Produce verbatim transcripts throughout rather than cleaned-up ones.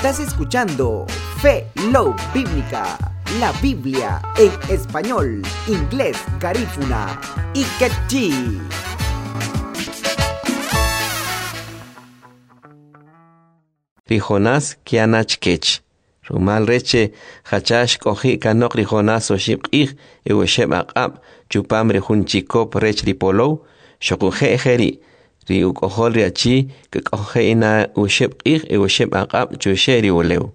Estás escuchando Fe Love Bíblica, la Biblia en español, inglés, garífuna y quechí. Rijonas kianach kech. Rumal reche hachash kohi kanok rijonas o ship ich e o shep akap chupam rihun chikop rech ripolo shokuhe heri ri ukohol riachi ke kohe ina o shep ich e o shep akap chusheri oleu.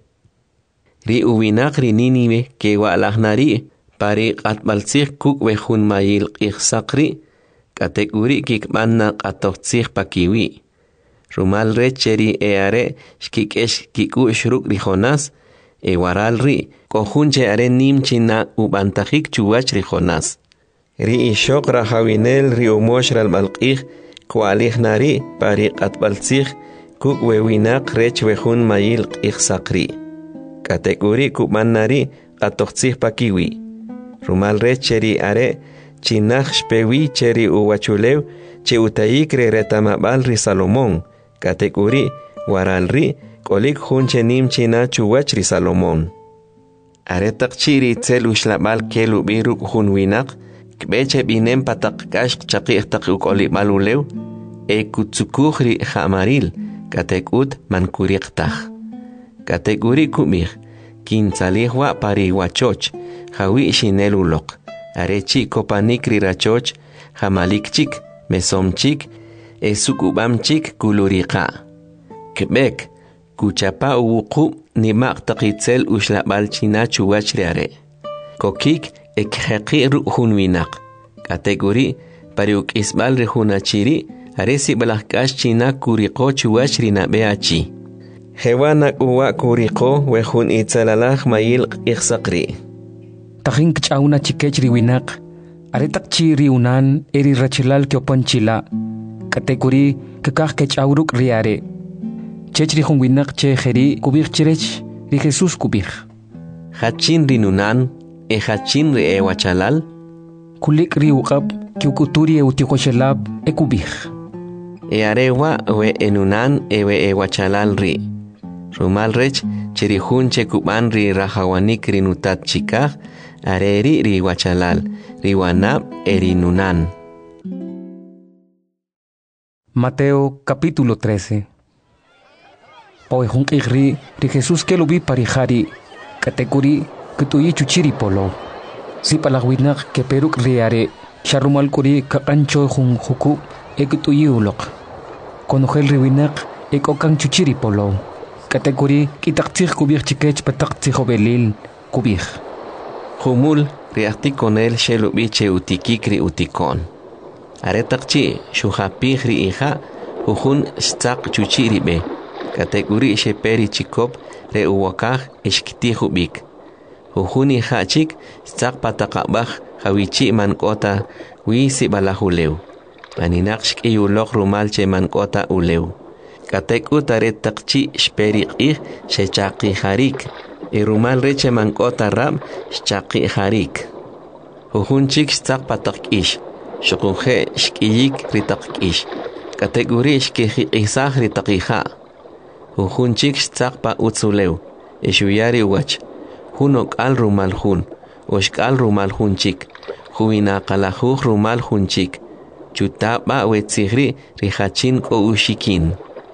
Ri uwinak ri niniwe ke wa alahnari pari atbalsik kuk wehun mayil ich sakri kategori kikmanna katotsik pakiwi. Rumal recheri eare shkikesh kiku shruk rijonas e waral ri kohunche are nimchina ubantajik chuwach rijonas. Ri ishok rahawinel ri umosh ralmalqih kwalih nari pari qatbalsih kuk wewinak rech wehun mayil qih sakri. Kategori kuman nari qatoqsih pakiwi. Rumal recheri are chinach shpewi cheri uwachulew che utayik re retamabal ri Salomón. Kategori waralri kolik hunche nimchina chuwachri Salomón. Aretak chiri tzel ushlabal kelu biruk hunwinak kbeche binem patak kashk chaqih tak ukolik malulew e kutsukuhri hamaril katekut mankuriqtah. Kategori kumih kintzalihwa pariwachoch hawi shinelulok arechi kopanikri rachoch hamalikchik mesomchik e sukubamchik kuluriqa. Kebek kuchapa uwuqu nimaq taqitzel ushlabal china chuwachriare. Kokik ekheqi ruhunwinak. Kategori pariuk isbal rehunachiri aresi balahkash china kuriqo chuwachrina beachi. Hewanak uwa kuriqo wehun itzalalaj mayil iqsaqri. Tahin kchauna chikechri winak aretak chiri unan eri rachilal kyopanchila. Kategori kekah kechawruk riare. Chechri winak che jeri kubik chirech ri Jesus kubik. Hachin rinunan e hachin ri e wachalal. Kulik ri ukab kiukuturi e utikoshelab e kubik. E arewa we enunan e we e wachalal ri. Rumal rech cheri hunche kuban ri rahawanik rinutat chikah areri ri wachalal ri wanab e rinunan. Mateo capítulo trece. Hoy hun igri de Jesús que lo vi parijari categori que tuyi chuchiri polo. Si palagwinak que peruk riare sharumal kuri ka kancho hun huku e que tuyi ulok. Konogel riwinak e kokang chuchiri polo. Categori kitaktir kubir chikech pataktir belil kubir. Humul riakti con el shelo biche utikikri utikon. Aretakchi shuhapih ri iha uhun stak chuchiri be. Kategori sheperi chikop re uwakah ishkitihu bik. Uhun iha chik stak patakabah hawichi mankota wisi balahuleu. Maninakshk iyulok rumalche mankota uleu. Katekut aretakchi shperi ih shechaki harik. Irumal reche mankota ram shchaki harik. Uhun chik stak patak ish. Shokunje shkiyik ritakish. Kategori shkiji isah ritakija. Uhunchik stakpa utzuleu. Ishuyari wach. Hunok al rumal hun. Oshkal rumal hunchik. Huina kalahuj rumal hunchik. Chutapa wetzigri rihachin ko ushikin.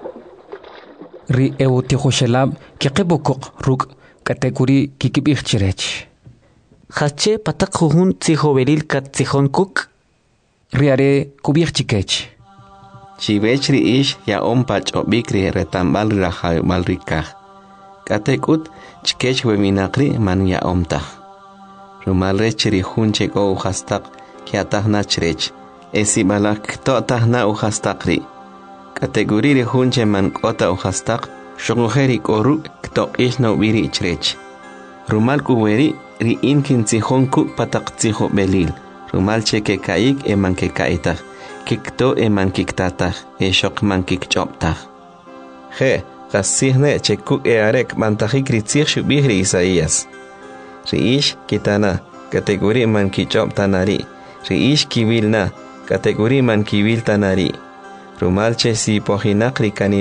Ri eutihoshelab kikibokok ruk kategori kikibich chirech. Hache patak hun tzihoberil kat tzihonkuk. Riare kubir chikech. Chibechri ish ya ompach obikri retambal raha malrikah. Katekut chikech weminakri man ya omtah. Rumalrechri hunche go uhastak kiatah nachrech. Esi balak to tahna uhastakri. Kategori hunche man kota uhastak. Shogujeri koru kto ish no biri chrech. Rumal kuweri ri inkin tzihonku patak tziho belil. Rumal cheke kaik e man ke kaitah, kikto e man kiktatah, e shok man kikchoptah. Je, kasihne chekuk e arek mantajik ritzich shubihri Isaías. Riish kitana, kategori man kichoptanari. Riish kivilna, kategori man kiviltanari. Rumal che si pohinakri kani